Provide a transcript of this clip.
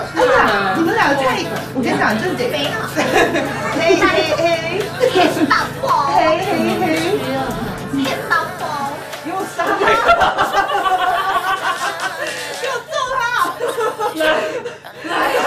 你们俩太，我跟你讲，这得没有， 嘿嘿嘿， 骗老婆， 嘿嘿嘿， 骗老婆， 给我杀他！给我揍他！来来。